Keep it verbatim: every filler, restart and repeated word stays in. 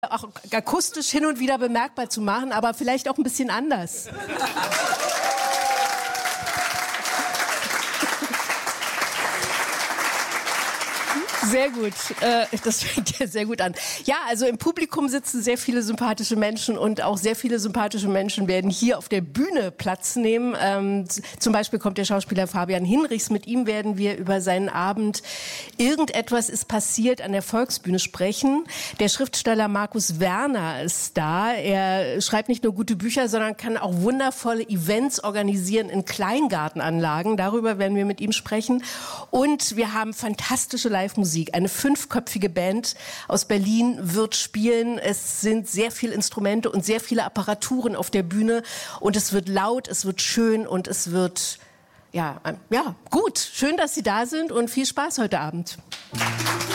auch akustisch hin und wieder bemerkbar zu machen, aber vielleicht auch ein bisschen anders. Sehr gut, äh, das fängt ja sehr gut an. Ja, also im Publikum sitzen sehr viele sympathische Menschen und auch sehr viele sympathische Menschen werden hier auf der Bühne Platz nehmen. Ähm, zum Beispiel kommt der Schauspieler Fabian Hinrichs. Mit ihm werden wir über seinen Abend "Irgendetwas ist passiert" an der Volksbühne sprechen. Der Schriftsteller Markus Werner ist da. Er schreibt nicht nur gute Bücher, sondern kann auch wundervolle Events organisieren in Kleingartenanlagen. Darüber werden wir mit ihm sprechen. Und wir haben fantastische Live-Musik. Eine fünfköpfige Band aus Berlin wird spielen. Es sind sehr viele Instrumente und sehr viele Apparaturen auf der Bühne. Und es wird laut, es wird schön und es wird, ja, ja, gut. Schön, dass Sie da sind und viel Spaß heute Abend.